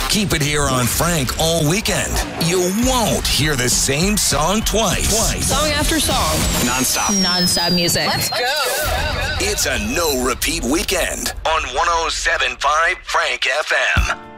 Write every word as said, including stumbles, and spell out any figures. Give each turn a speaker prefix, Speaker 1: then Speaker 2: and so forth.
Speaker 1: Keep it here on Frank all weekend. You won't hear the same song twice. Twice.
Speaker 2: Song after song.
Speaker 3: Non-stop.
Speaker 2: Non-stop music.
Speaker 4: Let's go.
Speaker 1: It's a no-repeat weekend on one oh seven point five Frank F M.